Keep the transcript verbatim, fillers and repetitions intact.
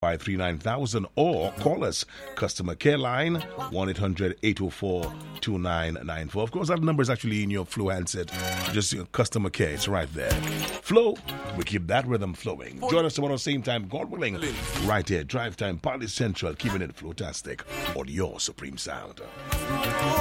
five three nine thousand or call us customer care line one eight hundred eight oh four two nine nine four. Of course, that number is actually in your Flow handset. Just your customer care, it's right there. Flow, we keep that rhythm flowing. Join us tomorrow same time, God willing, right here. Drive Time, Party Central, keeping it flow-tastic on your supreme sound.